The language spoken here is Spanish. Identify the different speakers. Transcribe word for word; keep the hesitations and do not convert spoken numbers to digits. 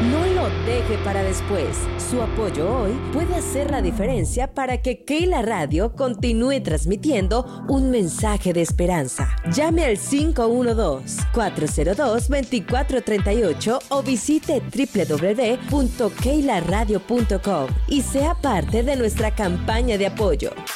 Speaker 1: No lo deje para después. Su apoyo hoy puede hacer la diferencia para que Keila Radio continúe transmitiendo un mensaje de esperanza. Llame al cinco uno dos, cuatro cero dos, dos cuatro tres ocho o visite doble u doble u doble u punto keila radio punto com y sea parte de nuestra campaña de apoyo.